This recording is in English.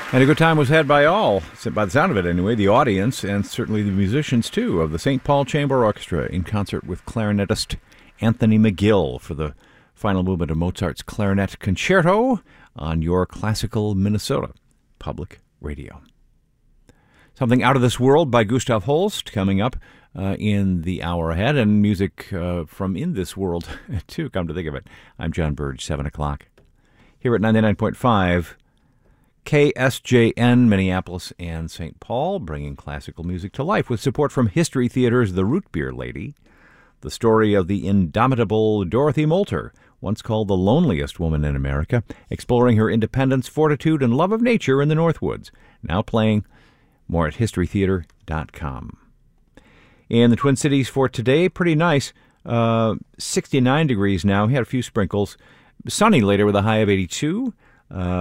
And a good time was had by all, by the sound of it anyway, the audience, and certainly the musicians, too, of the St. Paul Chamber Orchestra in concert with clarinetist Anthony McGill for the final movement of Mozart's Clarinet Concerto on your Classical Minnesota Public Radio. Something Out of This World by Gustav Holst coming up in the hour ahead, and music from In This World, too, come to think of it. I'm John Burge, 7 o'clock. Here at 99.5 KSJN, Minneapolis and St. Paul, bringing classical music to life with support from History Theater's The Root Beer Lady, the story of the indomitable Dorothy Moulter, once called the loneliest woman in America, exploring her independence, fortitude, and love of nature in the Northwoods. Now playing, more at historytheater.com. In the Twin Cities for today, pretty nice. 69 degrees now. We had a few sprinkles. Sunny later with a high of 82.